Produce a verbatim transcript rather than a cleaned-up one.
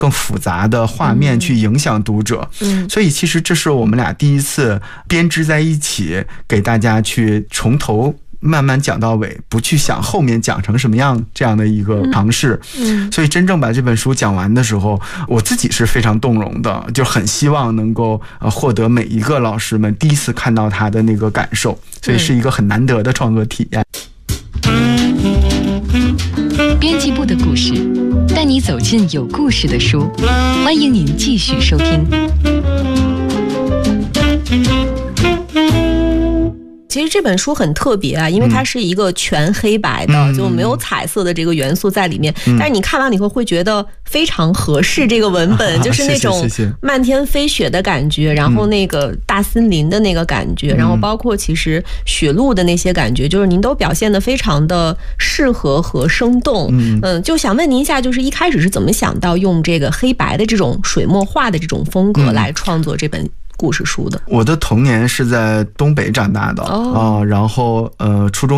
更复杂的画面去影响读者。 嗯， 所以其实这是我们俩第一次编织在一起，给大家去从头慢慢讲到尾，不去想后面讲成什么样这样的一个尝试。 嗯， 所以真正把这本书讲完的时候，我自己是非常动容的，就很希望能够呃获得每一个老师们第一次看到他的那个感受，所以是一个很难得的创作体验。 编辑部的故事，带你走进有故事的书，欢迎您继续收听。 其实这本书很特别啊，因为它是一个全黑白的， 嗯、 就没有彩色的这个元素在里面。嗯、但是你看完了以后会觉得非常合适这个文本，啊、就是那种漫天飞雪的感觉，然后那个大森林的那个感觉，嗯、然后包括其实雪路的那些感觉，就是您都表现得非常的适合和生动。嗯, 嗯，就想问您一下，就是一开始是怎么想到用这个黑白的这种水墨画的这种风格来创作这本故事书的？ 我的童年是在东北长大的。哦，然后呃，初中